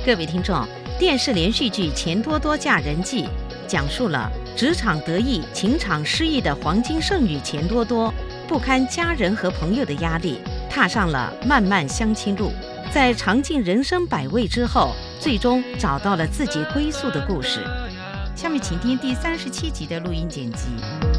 各位听众，电视连续剧《钱多多嫁人记》讲述了职场得意、情场失意的黄金剩女钱多多，不堪家人和朋友的压力，踏上了漫漫相亲路。在尝尽人生百味之后，最终找到了自己归宿的故事。下面请听第37集的录音剪辑。